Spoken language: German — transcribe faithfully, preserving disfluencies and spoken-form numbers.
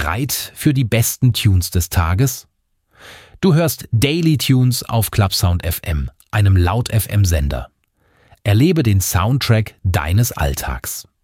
bereit für die besten Tunes des Tages? Du hörst Daily Tunes auf Clubsound F M, einem Laut-F M-Sender. Erlebe den Soundtrack deines Alltags.